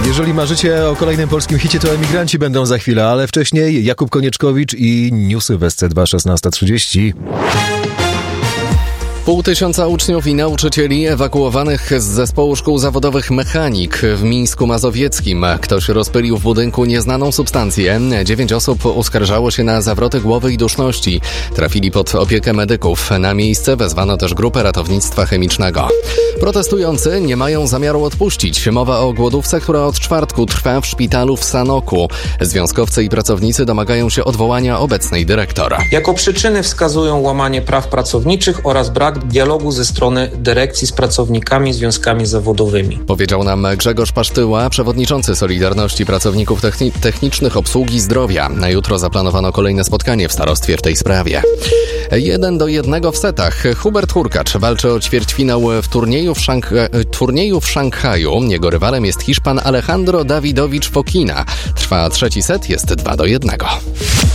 Jeżeli marzycie o kolejnym polskim hicie, to Emigranci będą za chwilę, ale wcześniej Jakub Konieczkowicz i newsy w SC2 16:30. 500 uczniów i nauczycieli ewakuowanych z zespołu szkół zawodowych Mechanik w Mińsku Mazowieckim. Ktoś rozpylił w budynku nieznaną substancję. 9 osób uskarżało się na zawroty głowy i duszności. Trafili pod opiekę medyków. Na miejsce wezwano też grupę ratownictwa chemicznego. Protestujący nie mają zamiaru odpuścić. Mowa o głodówce, która od czwartku trwa w szpitalu w Sanoku. Związkowcy i pracownicy domagają się odwołania obecnej dyrektora. Jako przyczyny wskazują łamanie praw pracowniczych oraz brak dialogu ze strony dyrekcji z pracownikami, związkami zawodowymi. Powiedział nam Grzegorz Pasztyła, przewodniczący Solidarności Pracowników Technicznych Obsługi Zdrowia. Na jutro zaplanowano kolejne spotkanie w starostwie w tej sprawie. 1-1 w setach. Hubert Hurkacz walczy o ćwierćfinał w turnieju w Szanghaju. Jego rywalem jest Hiszpan Alejandro Davidovich Fokina. Trwa trzeci set, jest 2-1.